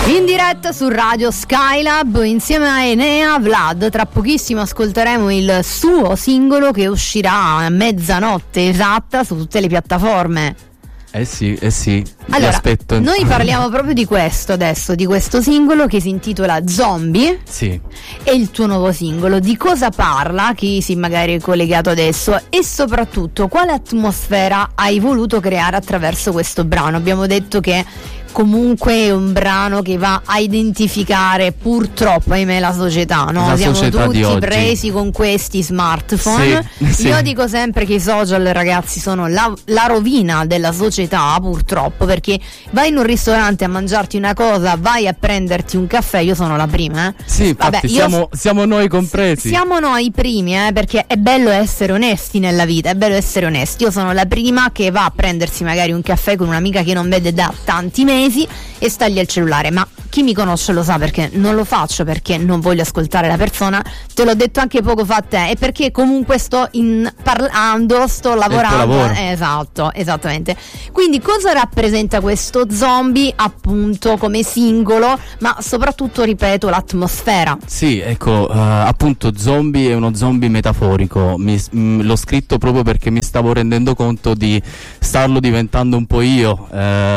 In diretta su Radio Skylab insieme a Enea Vlad. Tra pochissimo ascolteremo il suo singolo che uscirà a mezzanotte esatta su tutte le piattaforme. Eh sì. Allora, aspetto. Noi parliamo proprio di questo adesso, di questo singolo che si intitola Zombie. Sì. E il tuo nuovo singolo, di cosa parla? Chi si magari è collegato adesso, e soprattutto quale atmosfera hai voluto creare attraverso questo brano? Abbiamo detto che comunque è un brano che va a identificare purtroppo, ahimè, la società, no? La Siamo società tutti di oggi. presi con questi smartphone. Sì. Io dico sempre che i social, ragazzi, sono la rovina della società, purtroppo, perché vai in un ristorante a mangiarti una cosa, vai a prenderti un caffè, io sono la prima, Sì, infatti. Vabbè, siamo noi compresi. Siamo noi i primi, perché è bello essere onesti nella vita, è bello essere onesti. Io sono la prima che va a prendersi magari un caffè con un'amica che non vede da tanti mesi e sta lì al cellulare, ma chi mi conosce lo sa, perché non lo faccio perché non voglio ascoltare la persona. Te l'ho detto anche poco fa a te, e perché comunque sto lavorando. Esatto, esattamente. Quindi cosa rappresenta questo Zombie appunto come singolo, ma soprattutto, ripeto, l'atmosfera? Sì, ecco, appunto Zombie è uno zombie metaforico. L'ho scritto proprio perché mi stavo rendendo conto di starlo diventando un po' io.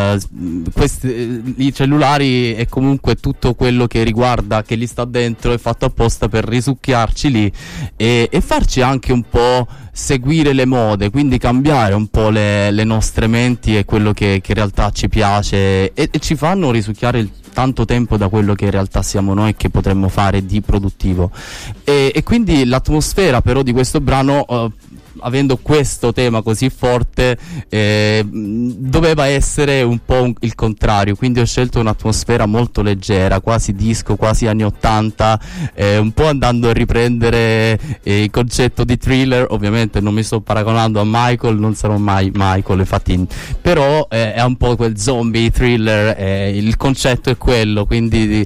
I cellulari e comunque tutto quello che riguarda, che gli sta dentro, è fatto apposta per risucchiarci lì e farci anche un po' seguire le mode, quindi cambiare un po' le nostre menti e quello che in realtà ci piace, e ci fanno risucchiare tanto tempo da quello che in realtà siamo noi, che potremmo fare di produttivo. E quindi l'atmosfera però di questo brano, avendo questo tema così forte, doveva essere un po' il contrario, quindi ho scelto un'atmosfera molto leggera, quasi disco, quasi anni 80, un po' andando a riprendere il concetto di Thriller. Ovviamente non mi sto paragonando a Michael, non sarò mai Michael, infatti, però è un po' quel zombie Thriller, il concetto è quello, quindi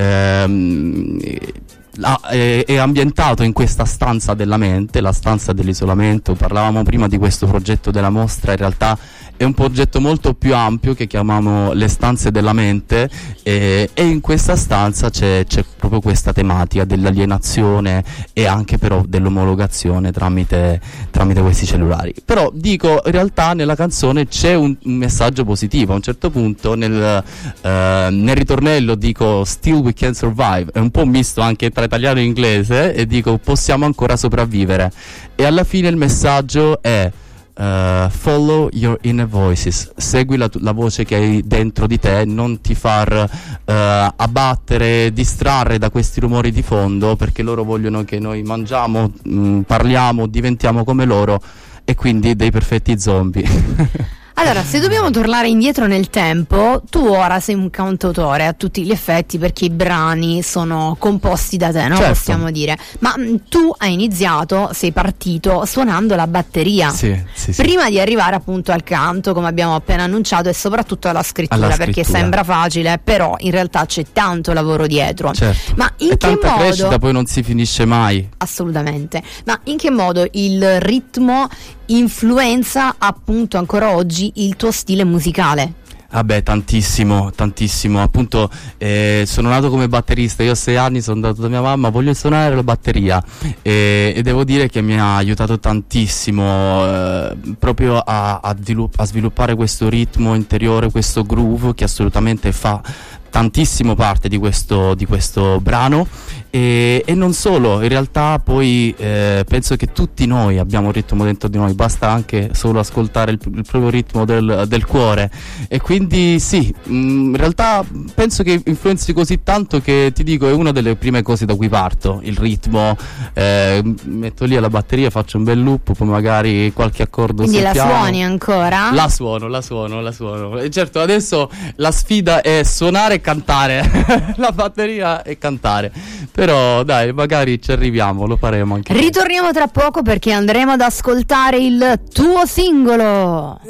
è ambientato in questa stanza della mente, la stanza dell'isolamento. Parlavamo prima di questo progetto della mostra, in realtà è un progetto molto più ampio che chiamiamo le stanze della mente, e in questa stanza c'è proprio questa tematica dell'alienazione e anche però dell'omologazione tramite questi cellulari. Però dico, in realtà nella canzone c'è un messaggio positivo. A un certo punto nel ritornello dico "Still we can survive", è un po' misto anche tra italiano e inglese, e dico possiamo ancora sopravvivere, e alla fine il messaggio è follow your inner voices, segui la voce che hai dentro di te, non ti far abbattere, distrarre da questi rumori di fondo, perché loro vogliono che noi mangiamo, parliamo, diventiamo come loro, e quindi dei perfetti zombie. Allora, se dobbiamo tornare indietro nel tempo, tu ora sei un cantautore a tutti gli effetti, perché i brani sono composti da te, no? Certo. Possiamo dire. Ma tu hai iniziato, sei partito suonando la batteria. Sì. Prima di arrivare appunto al canto, come abbiamo appena annunciato, e soprattutto alla scrittura, perché sembra facile, però in realtà c'è tanto lavoro dietro. Certo. Ma in che tanta modo? Crescita poi non si finisce mai. Assolutamente. Ma in che modo il ritmo influenza appunto ancora oggi il tuo stile musicale? Vabbè, tantissimo, appunto sono nato come batterista. Io a 6 anni sono andato da mia mamma, voglio suonare la batteria, e devo dire che mi ha aiutato tantissimo, proprio a sviluppare questo ritmo interiore, questo groove che assolutamente fa tantissimo parte di questo brano, e non solo. In realtà poi penso che tutti noi abbiamo un ritmo dentro di noi, basta anche solo ascoltare il proprio ritmo del cuore, e quindi sì, in realtà penso che influenzi così tanto che ti dico è una delle prime cose da cui parto, il ritmo. Metto lì alla batteria, faccio un bel loop, poi magari qualche accordo. Quindi la piano. suoni ancora? La suono. E certo, adesso la sfida è suonare e cantare la batteria e cantare, però dai, magari ci arriviamo, lo faremo anche. Ritorniamo tra poco perché andremo ad ascoltare il tuo singolo.